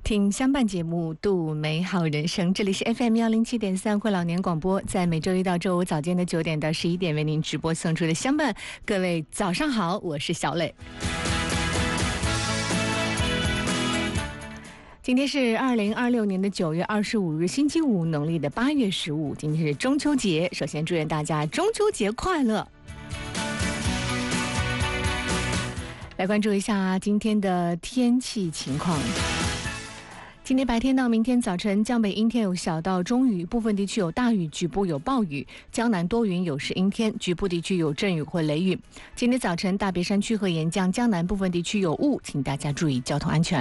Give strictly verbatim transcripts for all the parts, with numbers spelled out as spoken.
听相伴节目，度美好人生。这里是 F M 幺零七点三惠老年广播，在每周一到周五早间的九点到十一点为您直播送出的相伴。各位早上好，我是小磊。今天是二零二六年的九月二十五日，星期五，农历的八月十五。今天是中秋节，首先祝愿大家中秋节快乐。来关注一下今天的天气情况。今天白天到明天早晨，江北阴天有小到中雨，部分地区有大雨，局部有暴雨；江南多云有时阴天，局部地区有阵雨或雷雨。今天早晨大别山区和沿江江南部分地区有雾，请大家注意交通安全。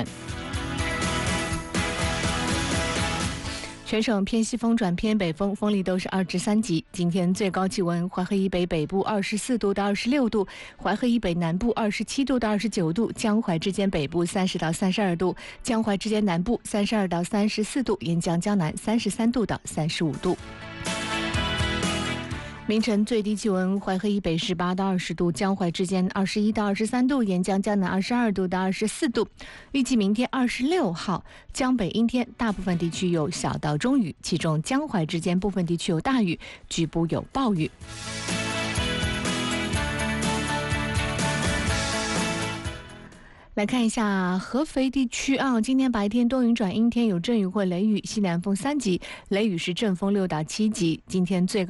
全省偏西风转偏北风，风力都是二至三级。今天最高气温：淮河以北北部二十四度到二十六度，淮河以北南部二十七度到二十九度，江淮之间北部三十到三十二度，江淮之间南部三十二到三十四度，沿江江南三十三度到三十五度。明晨最低气温：淮河以北十八到二十度，江淮之间二十一到二十三度，沿江江南二十二度到二十四度。预计明天二十六号，江北阴天，大部分地区有小到中雨，其中江淮之间部分地区有大雨，局部有暴雨。来看一下合肥地区啊，今天白天多云转阴天，有阵雨或雷雨，西南风三级，雷雨时阵风六到七级。今天最高